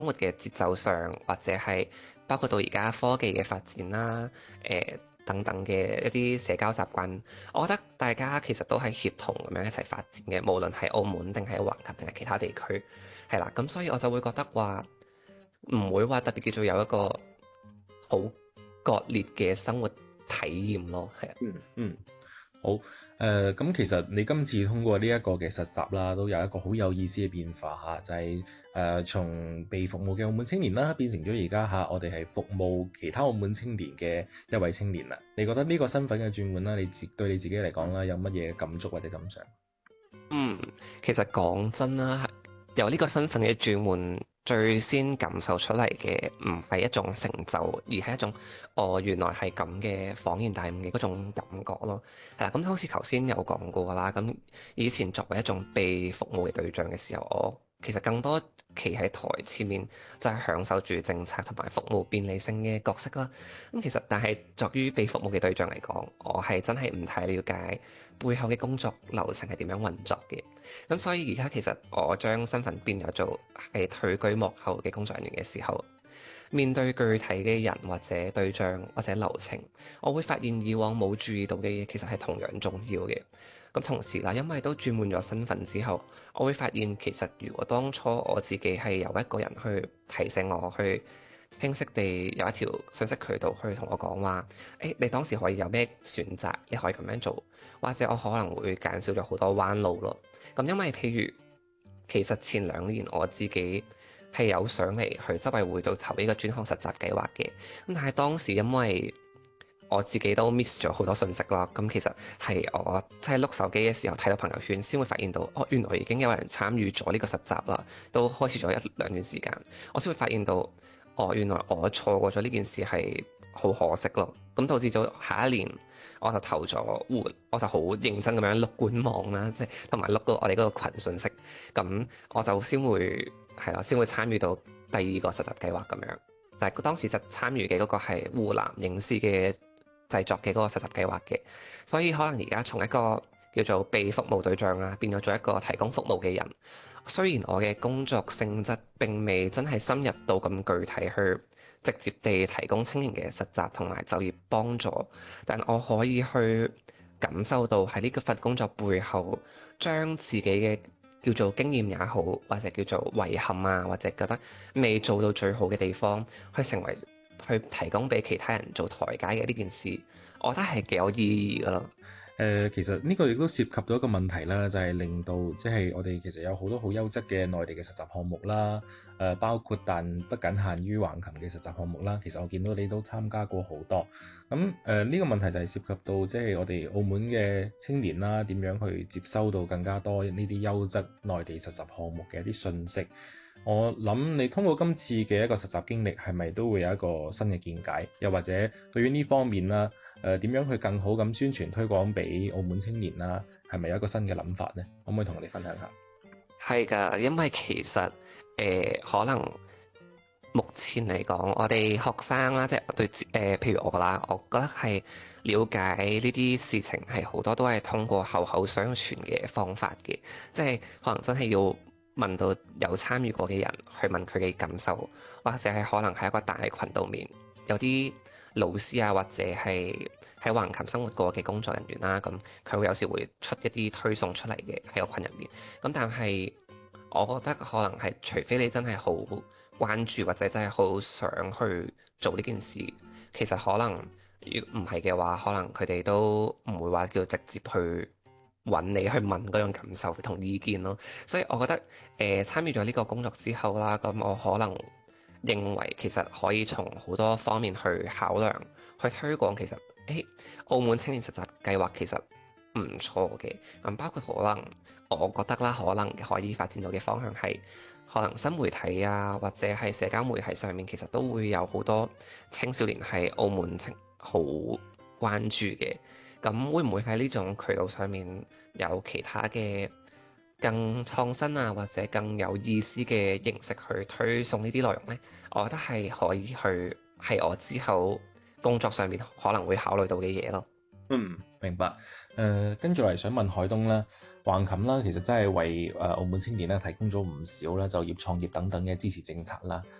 活嘅節奏上，或者係包括到而家科技嘅發展啦，等等嘅一啲社交習慣，我覺得大家其實都係協同咁樣一齊發展嘅，無論係澳門定係橫琴定係其他地區，係啦。咁所以我就會覺得話唔會話特別叫做有一個好割裂嘅生活體驗咯，係啊。 嗯，好。咁其實你今次通過呢一個嘅實習啦，都有一個好有意思嘅變化嚇，就係從被服務嘅澳門青年啦，變成咗而家嚇我哋係服務其他澳門青年嘅一位青年啦。你覺得呢個身份嘅轉換啦，對你自己嚟講啦，有乜嘢感觸或者感想？ 嗯，其實講真啦，由呢個身份嘅轉換，最先感受出嚟嘅唔係一種成就，而係一種原來係咁嘅恍然大悟嘅嗰種感覺咯。係啦，咁好似頭先有講過啦，咁以前作為一種被服務嘅對象嘅時候，我其實更多企喺台前面，就係享受住政策同埋服務便利性嘅角色啦。咁其實但係作於被服務嘅對象嚟講，我係真係唔太了解背後嘅工作流程係點樣運作嘅。咁所以而家其實我將身份變咗做係退居幕後嘅工作人員嘅時候，面對具體嘅人或者對象或者流程，我會發現以往冇注意到嘅嘢其實係同樣重要嘅。咁同時啦，因為都轉換咗身份之後，我會發現其實如果當初我自己係由一個人去提醒我去清晰地有一條信息渠道去同我講話，你當時可以有咩選擇，你可以咁樣做，或者我可能會減少咗好多彎路咯。咁因為譬如其實前2年我自己係有上嚟去執委會度投呢個專項實習計劃嘅，咁但係當時因為我自己都 miss 咗好多信息啦，咁其實係我即係碌手機嘅時候睇到朋友圈，先會發現到原來已經有人參與咗呢個實習啦，都開始咗1-2段時間，我先會發現到原來我錯過咗呢件事係好可惜咯，咁導致咗下一年我就投咗換，我就好認真咁樣碌官網啦，即係同埋碌到我哋嗰個群信息，咁我就先會係啦，先會參與到第二個實習計劃咁樣。但係當時實參與嘅嗰個係湖南影視嘅製作嘅嗰個實習計劃嘅，所以可能而家從一個叫做被服務對象啦，變咗做一個提供服務嘅人。雖然我嘅工作性質並未真係深入到咁具體去直接地提供青年嘅實習同埋就業幫助，但我可以去感受到喺呢個份工作背後，將自己嘅叫做經驗也好，或者叫做遺憾啊，或者覺得未做到最好嘅地方，去提供俾其他人做台階嘅呢件事，我覺得係幾有意義噶咯。 其實呢個亦都涉及到一個問題啦，就係令到即係我哋其實有好多好優質嘅內地嘅實習項目啦，包括但不僅限於橫琴嘅實習項目啦。其實我見到你都參加過好多，咁呢個問題就係涉及到即係我哋澳門嘅青年啦，點樣去接收到更加多呢啲優質內地實習項目嘅一啲信息。我諗你通過今次嘅一個實習經歷，係咪都會有一個新嘅見解？又或者對於呢方面啦，點樣去更好咁宣傳推廣俾澳門青年啦？係咪有一個新嘅諗法呢？可唔可以同我哋分享下？ 係㗎，因為其實可能目前嚟講，我哋學生啦，即係對譬如我啦，我覺得係了解呢啲事情係好多都係通過口口相傳嘅方法嘅，即係可能真係要問到有參與過嘅人去問佢嘅感受，或者係可能喺一個大群度面有啲老師啊，或者係喺橫琴生活過嘅工作人員啦，咁佢會有時會出一啲推送出嚟嘅喺個群入面，咁但係我覺得可能係除非你真係好關注或者真係好想去做呢件事，其實可能如果唔係嘅話，可能佢哋都唔會話叫直接去揾你去問嗰種感受同意見咯。所以我覺得參與咗呢個工作之後啦，咁我可能認為其實可以從好多方面去考量，去推廣其實澳門青年實習計劃其實唔錯嘅。咁包括可能我覺得啦，可能可以發展到嘅方向係可能新媒體啊，或者係社交媒體上面，其實都會有好多青少年係澳門好關注嘅。咁會唔會喺呢種渠道上面有其他嘅更創新啊，或者更有意思嘅形式去推送呢啲內容呢？我覺得係可以去係我之後工作上面可能會考慮到嘅嘢咯。 明白。跟住嚟想問海東啦，橫琴啦，其實真係為澳門青年咧提供咗唔少啦就業、創業等等嘅支持政策啦。